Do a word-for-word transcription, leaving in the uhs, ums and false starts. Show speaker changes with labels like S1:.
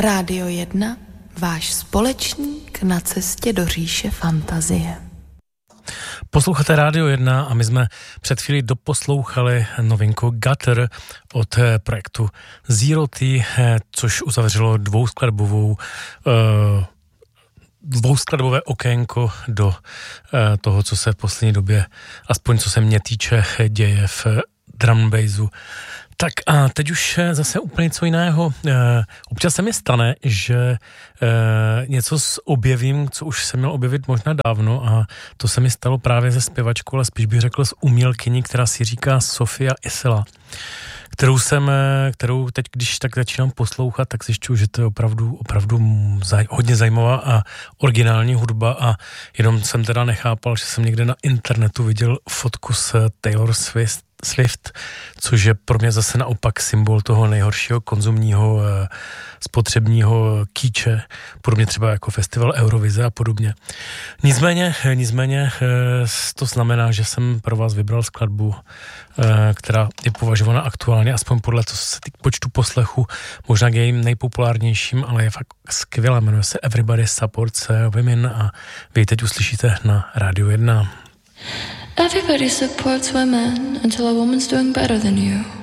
S1: Rádio jedna, váš společník na cestě do říše fantazie.
S2: Posloucháte Rádio jedna a my jsme před chvíli doposlouchali novinku Gutter od projektu Zero T, což uzavřelo dvouskladbovou uh, dvouskladbové okénko do uh, toho, co se v poslední době, aspoň co se mě týče, děje v drum and bassu. Tak a teď už zase úplně něco jiného. Občas se mi stane, že něco objevím, co už jsem měl objevit možná dávno, a to se mi stalo právě ze zpěvačkou, ale spíš bych řekl z umělkyní, která si říká Sofia Isela, kterou jsem, kterou teď, když tak začínám poslouchat, tak zjišťuju, že to je opravdu, opravdu zaj, hodně zajímavá a originální hudba, a jenom jsem teda nechápal, že jsem někde na internetu viděl fotku s Taylor Swift, Swift, což je pro mě zase naopak symbol toho nejhoršího konzumního e, spotřebního kýče, podobně třeba jako festival Eurovize a podobně. Nicméně, nicméně e, to znamená, že jsem pro vás vybral skladbu, e, která je považována aktuálně, aspoň podle toho, co se týká počtu poslechu, možná k jejím nejpopulárnějším, ale je fakt skvělá, jmenuje se Everybody Supports Women a vy ji teď uslyšíte na Rádiu jedna.
S3: Everybody supports women until a woman's doing better than you.